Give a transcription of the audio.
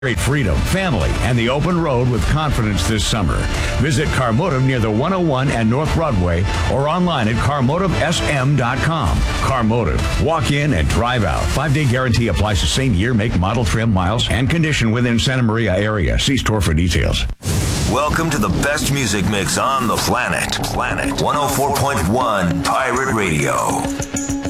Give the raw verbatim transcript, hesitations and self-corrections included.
Great freedom, family, and the open road with confidence this summer. Visit Carmotive near the one oh one and North Broadway or online at car motive s m dot com. Carmotive. Walk in and drive out. Five-day guarantee applies to same year, make, model, trim, miles, and condition within Santa Maria area. See store for details. Welcome to the best music mix on the planet. Planet one oh four point one Pirate Radio.